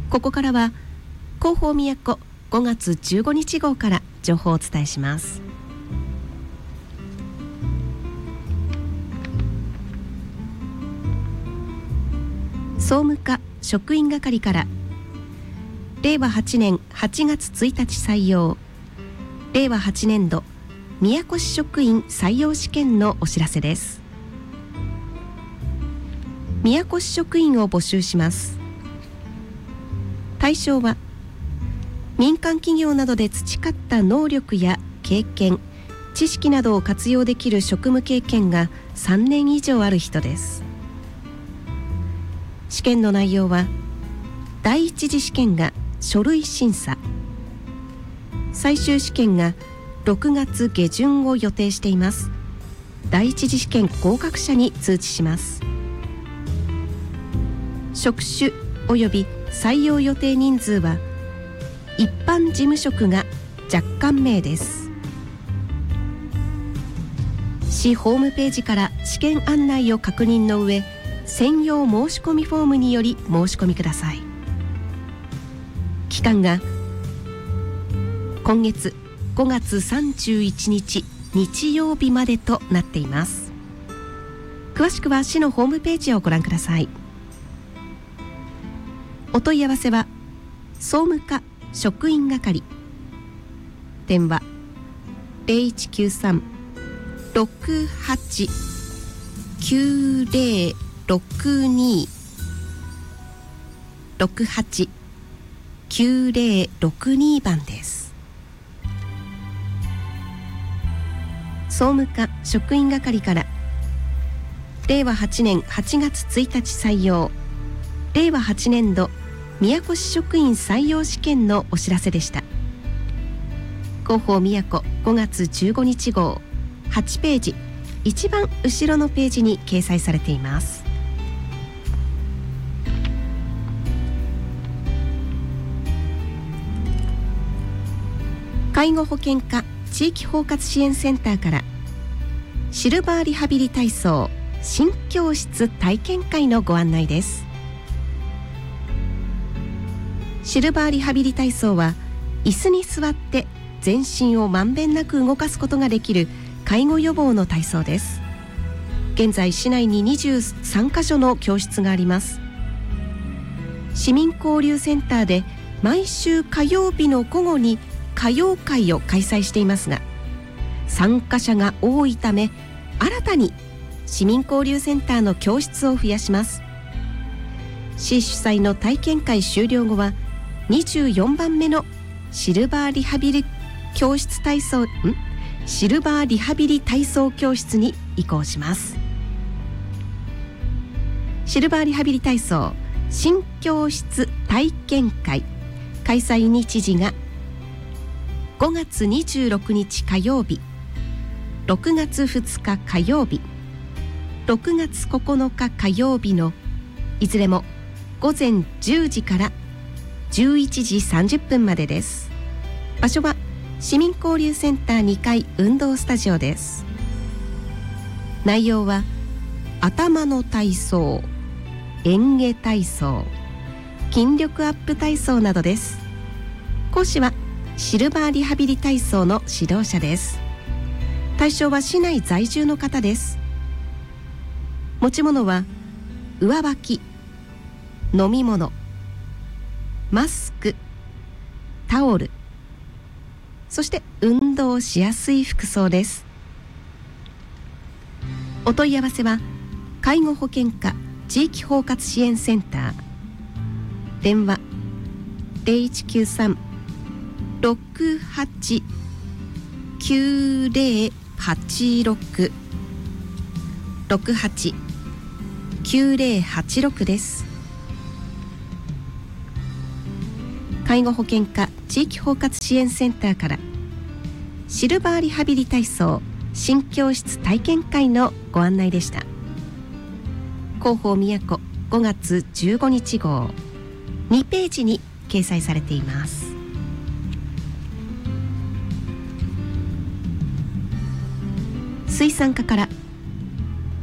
ここからは広報宮古5月15日号から情報をお伝えします。総務課職員係から令和8年8月1日採用令和8年度宮古市職員採用試験のお知らせです。宮古市職員を募集します。対象は民間企業などで培った能力や経験、知識などを活用できる職務経験が3年以上ある人です。試験の内容は第一次試験が書類審査、最終試験が6月下旬を予定しています。第一次試験合格者に通知します。職種及び採用予定人数は一般事務職が若干名です。市ホームページから試験案内を確認の上、専用申し込みフォームにより申し込みください。期間が今月5月31日日曜日までとなっています。詳しくは市のホームページをご覧ください。お問い合わせは総務課職員係、電話 0193-68-9062 68-9062 番です。総務課職員係から令和8年8月1日採用令和8年度宮古市職員採用試験のお知らせでした。広報宮古5月15日号8ページ一番後ろのページに掲載されています。介護保険課地域包括支援センターからシルバーリハビリ体操新教室体験会のご案内です。シルバーリハビリ体操は椅子に座って全身をまんべんなく動かすことができる介護予防の体操です。現在市内に23カ所の教室があります。市民交流センターで毎週火曜日の午後に歌謡会を開催していますが、参加者が多いため新たに市民交流センターの教室を増やします。市主催の体験会終了後は24番目のシルバーリハビリ体操教室に移行します。シルバーリハビリ体操新教室体験会開催日時が5月26日火曜日、6月2日火曜日、6月9日火曜日のいずれも午前10時から11時30分までです。場所は市民交流センター2階運動スタジオです。内容は頭の体操、嚥下体操、筋力アップ体操などです。講師はシルバーリハビリ体操の指導者です。対象は市内在住の方です。持ち物は上履き、飲み物、マスク、タオル、そして運動しやすい服装です。お問い合わせは介護保険課地域包括支援センター、電話 0193-68-9086 68-9086 です。介護保険課地域包括支援センターからシルバーリハビリ体操新教室体験会のご案内でした。広報宮古5月15日号2ページに掲載されています。水産課から